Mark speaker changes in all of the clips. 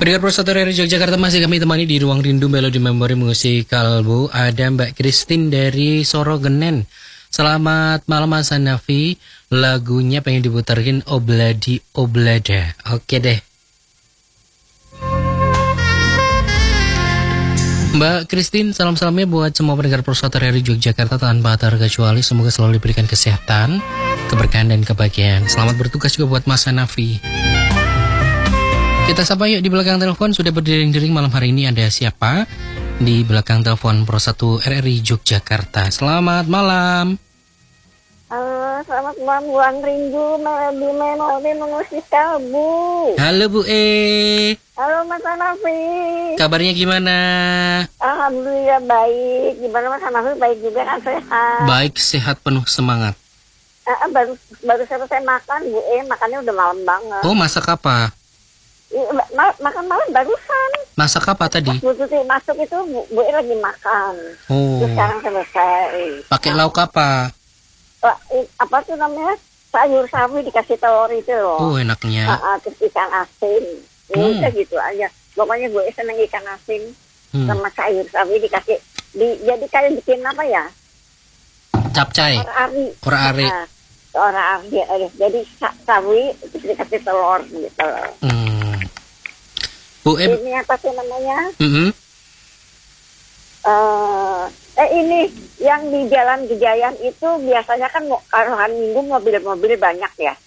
Speaker 1: Pendengar Prostator dari Yogyakarta, masih kami temani di Ruang Rindu Melodi Memori Musik Kalbu. Ada Mbak Christine dari Sorogenen. Selamat malam Mas Hanafi. Lagunya pengen diputerin Obladi Oblada. Oke deh. Mbak Christine, salam-salamnya buat semua pendengar Prostator dari Yogyakarta tanpa terkecuali. Semoga selalu diberikan kesehatan, keberkahan dan kebahagiaan. Selamat bertugas juga buat Mas Hanafi. Kita sapa yuk, di belakang telepon sudah berdering-dering malam hari ini. Ada siapa di belakang telepon Pro 1 RRI Yogyakarta? Selamat malam.
Speaker 2: Halo, selamat malam Ruang Rindu Melodi Memori Musik Kalbu.
Speaker 1: Halo Bu
Speaker 2: Halo Mas Hanafi.
Speaker 1: Kabarnya gimana?
Speaker 2: Alhamdulillah baik. Gimana Mas Hanafi? Baik juga kan, sehat?
Speaker 1: Baik, sehat, penuh semangat.
Speaker 2: Baru selesai makan Bu makannya udah malam banget.
Speaker 1: Oh, masak apa?
Speaker 2: Makan malam barusan.
Speaker 1: Masak apa tadi?
Speaker 2: Bu Tuti masuk itu Bu lagi makan.
Speaker 1: Oh.
Speaker 2: Terus sekarang selesai.
Speaker 1: Pakai lauk apa?
Speaker 2: Apa tuh namanya? Sayur sawi dikasih telur itu loh.
Speaker 1: Oh, enaknya.
Speaker 2: Terus ikan asin. Udah gitu aja. Pokoknya gue seneng ikan asin sama sayur sawi dikasih. Jadi kayak bikin apa ya?
Speaker 1: Capcay. Ora-ari.
Speaker 2: Ora-ari. Jadi sawi terus dikasih telur gitu.
Speaker 1: Bu
Speaker 2: ini apa sih namanya? Ini yang di Jalan Gejayan itu biasanya kan kalau hari Minggu mobil-mobil banyak ya.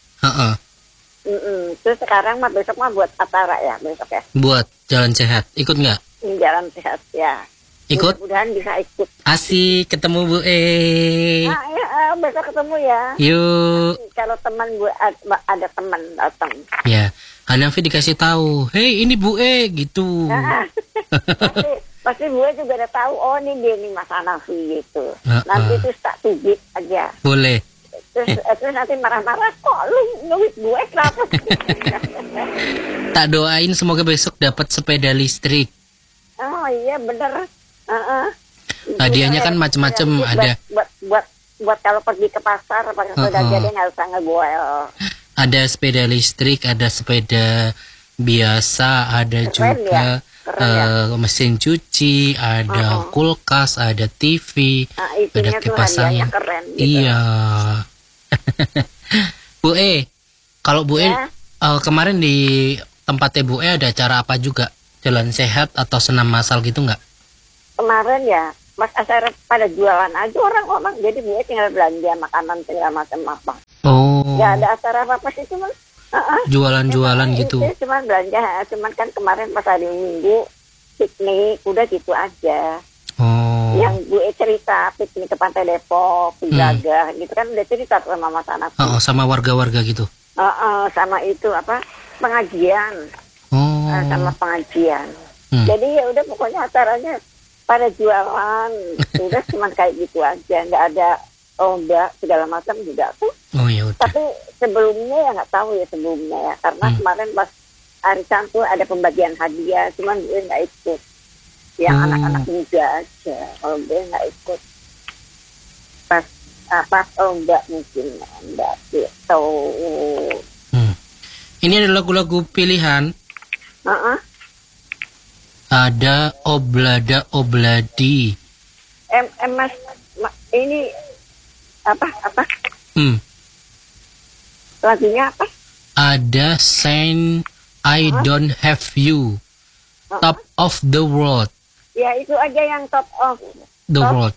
Speaker 2: Terus sekarang besok buat acara ya besok ya.
Speaker 1: Buat jalan sehat, ikut nggak?
Speaker 2: Jalan sehat ya.
Speaker 1: Ikut?
Speaker 2: Mudah-mudahan bisa ikut.
Speaker 1: Asik ketemu Bu
Speaker 2: ya, besok ketemu ya.
Speaker 1: Yuk.
Speaker 2: Nanti, kalau teman gue ada teman datang.
Speaker 1: Ya, Hanafi dikasih tahu, hey ini Bu gitu.
Speaker 2: Pasti gue juga udah tahu, oh ini dia nih Mas Hanafi gitu. Nanti terus tak tubit aja.
Speaker 1: Boleh.
Speaker 2: Terus nanti marah-marah, kok lu nge-wit gue kenapa?
Speaker 1: Tak doain semoga besok dapat sepeda listrik.
Speaker 2: Oh iya bener.
Speaker 1: Hadiahnya kan macam-macam ada.
Speaker 2: Buat kalau pergi ke pasar pakai sepeda jadi nggak usah ngegoel. Ada
Speaker 1: sepeda listrik, ada sepeda biasa, ada keren juga mesin cuci, ada kulkas, ada TV, ada kipas angin.
Speaker 2: Gitu.
Speaker 1: Iya. Bu kalau Bu kemarin di tempatnya Bu ada acara apa juga? Jalan sehat atau senam masal gitu nggak? Kemarin
Speaker 2: ya, Mas acara pada jualan aja orang-orang. Jadi gue tinggal belanja makanan segala macam apa.
Speaker 1: Oh.
Speaker 2: Gak ada acara apa sih cuma.
Speaker 1: Jualan-jualan gitu.
Speaker 2: Cuma belanja, cuman kan kemarin pas hari Minggu piknik, udah gitu aja.
Speaker 1: Oh.
Speaker 2: Yang gue cerita piknik ke Pantai Depok, Jaga, gitu kan udah cerita sama Mas Anak.
Speaker 1: Sama warga-warga gitu.
Speaker 2: Sama itu apa pengajian. Sama pengajian. Jadi ya udah pokoknya acaranya pada jualan, udah cuma kayak gitu aja, nggak ada lomba segala macam juga tuh.
Speaker 1: Oh ya udah.
Speaker 2: Tapi sebelumnya ya nggak tahu ya sebelumnya ya, karena kemarin pas hari Sabtu ada pembagian hadiah, cuman gue nggak ikut. Yang anak-anak muda aja, kalau gue nggak ikut. Pas lomba mungkin nggak gitu.
Speaker 1: Ini ada lagu-lagu pilihan. Ada Oblada Obladi.
Speaker 2: Mas ini apa? Lagunya apa?
Speaker 1: Ada Saying I Don't Have You. Top of the World.
Speaker 2: Ya itu aja yang Top of
Speaker 1: the World.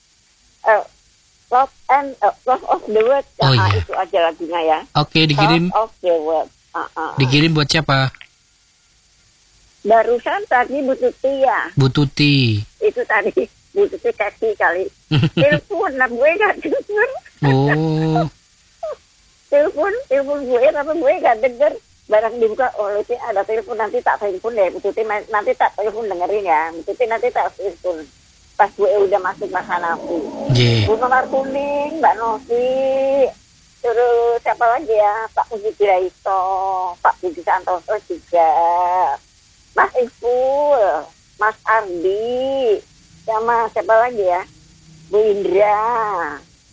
Speaker 2: Love of the World. Itu aja lagunya ya.
Speaker 1: Oke, dikirim.
Speaker 2: Top of the World.
Speaker 1: Dikirim buat siapa?
Speaker 2: Barusan tadi Bu Tuti ya.
Speaker 1: Bu Tuti.
Speaker 2: Itu tadi Bu Tuti kasih kali. Telepon lah gue gak denger.
Speaker 1: Oh.
Speaker 2: Telepon gue tapi gue gak denger. Barang dibuka, itu ada telepon, nanti tak telepon deh Bu Tuti. Nanti tak telepon dengerin ya. Bu Tuti nanti tak telepon. Pas gue udah masuk Mas Hanafi. Bu Nomor Kuning, Mbak Novi. Terus siapa lagi ya? Pak Puji Diraito, Pak Budi Santoso juga. Mas Iful, Mas Ardi, sama siapa lagi ya? Bu Indra.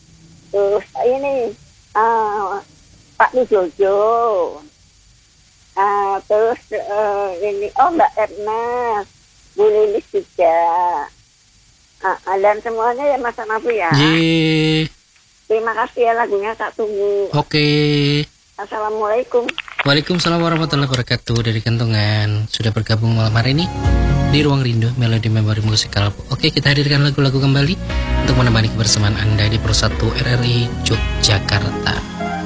Speaker 2: Terus ini Pak Wijojo. Terus ini Mbak Ernest, Bu Lilis juga. Dan semuanya ya Mas Hanafi ya.
Speaker 1: Ye.
Speaker 2: Terima kasih ya lagunya, tak tunggu.
Speaker 1: Oke.
Speaker 2: Assalamualaikum.
Speaker 1: Waalaikumsalam warahmatullahi wabarakatuh. Dari Kentongan sudah bergabung malam hari ini di Ruang Rindu Melodi Memori Musikal. Oke, kita hadirkan lagu-lagu kembali untuk menemani kebersamaan Anda di Persatu RRI Yogyakarta.